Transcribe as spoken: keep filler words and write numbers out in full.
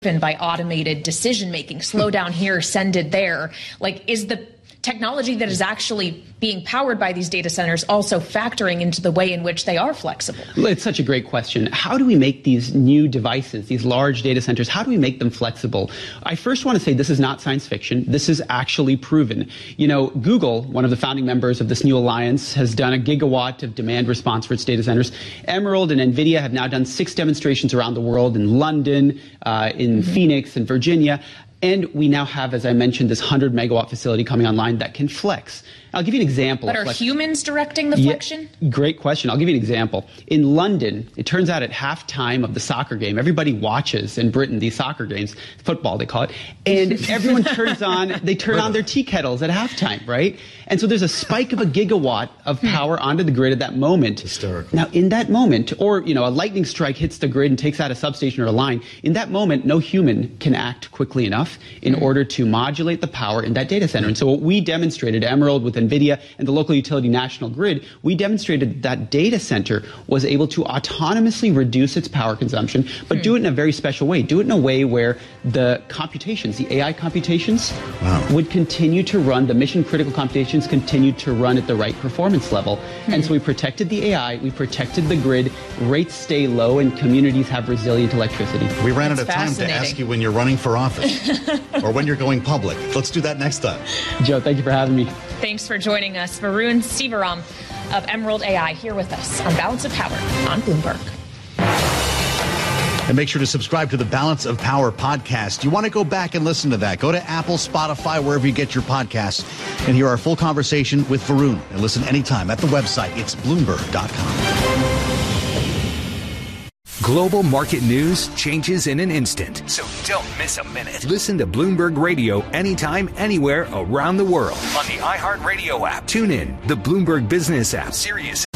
by automated decision making, slow down here, send it there. Like, is the technology that is actually being powered by these data centers also factoring into the way in which they are flexible? It's such a great question. How do we make these new devices, these large data centers, how do we make them flexible? I first want to say this is not science fiction. This is actually proven. You know, Google, one of the founding members of this new alliance, has done a gigawatt of demand response for its data centers. Emerald and NVIDIA have now done six demonstrations around the world, in London, uh, in mm-hmm. Phoenix, and Virginia. And we now have, as I mentioned, this one hundred megawatt facility coming online that can flex. I'll give you an example. But are flex- humans directing the flexion? Yeah, great question. I'll give you an example. In London, it turns out at halftime of the soccer game, everybody watches in Britain these soccer games, football they call it, and everyone turns on, they turn on their tea kettles at halftime, right? And so there's a spike of a gigawatt of power onto the grid at that moment. Hysterical. Now, in that moment, or, you know, a lightning strike hits the grid and takes out a substation or a line, in that moment, no human can act quickly enough in mm-hmm. order to modulate the power in that data center. And so what we demonstrated, Emerald with NVIDIA and the local utility National Grid, we demonstrated that data center was able to autonomously reduce its power consumption, but mm-hmm. do it in a very special way. Do it in a way where the computations, the A I computations, wow. would continue to run, the mission critical computations continued to run at the right performance level. Mm-hmm. And so we protected the A I, we protected the grid, rates stay low, and communities have resilient electricity. We ran out of time to ask you when you're running for office or when you're going public. Let's do that next time. Joe, thank you for having me. Thanks for joining us. Varun Sivaram of Emerald A I here with us on Balance of Power on Bloomberg. And make sure to subscribe to the Balance of Power podcast. You want to go back and listen to that? Go to Apple, Spotify, wherever you get your podcasts, and hear our full conversation with Varun. And listen anytime at the website. It's Bloomberg dot com. Global market news changes in an instant, so don't miss a minute. Listen to Bloomberg Radio anytime, anywhere around the world on the iHeartRadio app. Tune in, the Bloomberg Business app, Sirius